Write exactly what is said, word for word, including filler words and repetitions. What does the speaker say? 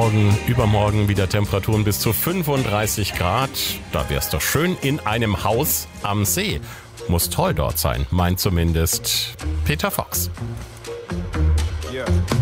morgen, übermorgen wieder Temperaturen bis zu fünfunddreißig Grad. Da wär's doch schön in einem Haus am See. Muss toll dort sein, meint zumindest Peter Fox. Yeah.